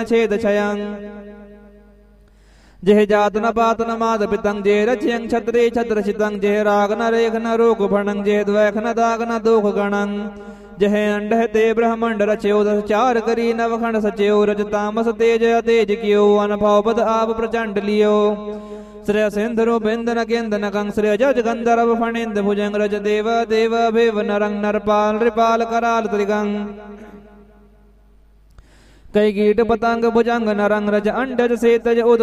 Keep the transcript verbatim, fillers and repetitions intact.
छेद छयं जेह जात न पात न माद पितं जेह रच्यं छत्रे छत्र चितं जेह राग न रेख न रोग भणं जेह द्वैख न दाग न दोख गणं जह अंड ते ब्रह्मंड रच्यो दस चार करी नवखंड सच्यो रज तामस तेज अतेज कियो अनभव पद आप प्रचंड लियो श्रेय सिंधु बिंद न केंद न कंग श्रेय जज गंधर्व फणिंद भुजंग रज देव देव भेव नरंग नरपाल नृपाल कराल त्रिगंग कई कीट पतंग भुजंग नरंग रज अंडज सेतज उद